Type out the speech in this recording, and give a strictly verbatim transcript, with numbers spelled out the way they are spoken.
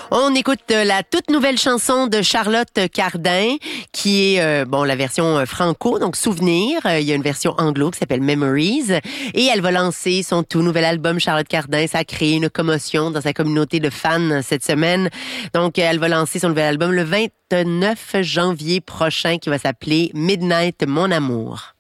On écoute la toute nouvelle chanson de Charlotte Cardin, qui est euh, bon la version franco, donc Souvenir. Il y a une version anglo qui s'appelle Memories, et elle va lancer son tout nouvel album Charlotte Cardin. Ça a créé une commotion dans sa communauté de fans cette semaine. Donc, elle va lancer son nouvel album le vingt-neuf janvier prochain, qui va s'appeler Midnight Mon Amour.